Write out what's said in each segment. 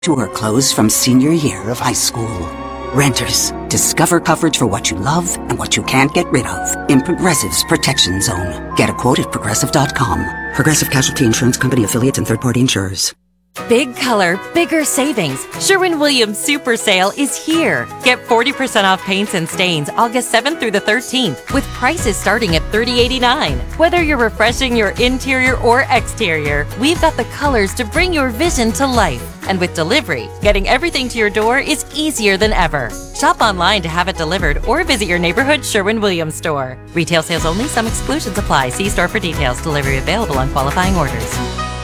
Tour clothes from senior year of high school. Renters, discover coverage for what you love and what you can't get rid of in Progressive's Protection Zone. Get a quote at Progressive.com. Progressive Casualty Insurance Company affiliates and third-party insurers. Big color, bigger savings. Sherwin-Williams Super Sale is here. Get 40% off paints and stains August 7th through the 13th with prices starting at $30.89. Whether you're refreshing your interior or exterior, we've got the colors to bring your vision to life. And with delivery, getting everything to your door is easier than ever. Shop online to have it delivered or visit your neighborhood Sherwin-Williams store. Retail sales only. Some exclusions apply. See store for details. Delivery available on qualifying orders.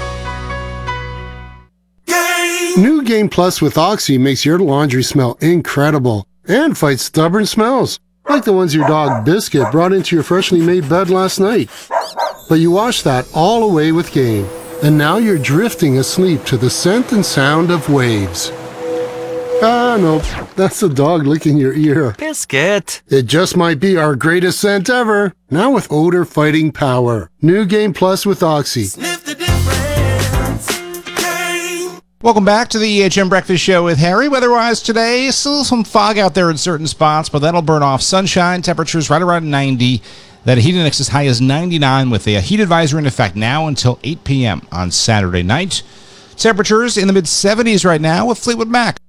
New Game Plus with Oxy makes your laundry smell incredible and fights stubborn smells, like the ones your dog Biscuit brought into your freshly made bed last night. But you washed that all away with Game, and now you're drifting asleep to the scent and sound of waves. Ah, no, that's the dog licking your ear. Biscuit! It just might be our greatest scent ever, now with odor-fighting power. New Game Plus with Oxy. Sniff the difference. Game. Welcome back to the EHM Breakfast Show with Harry. Weather-wise today, still some fog out there in certain spots, but that'll burn off. Sunshine, temperatures right around 90. That heat index as high as 99 with a heat advisory in effect now until 8 p.m. on Saturday night. Temperatures in the mid-70s right now with Fleetwood Mac.